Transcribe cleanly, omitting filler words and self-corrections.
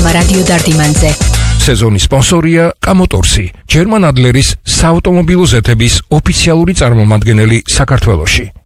რეკლამა რადიო დარდიმანზე. სეზონის სპონსორია კამოტორსი, ჯერმან ადლერის საავტომობილო ზეთების ოფიციალური წარმომადგენელი საქართველოში.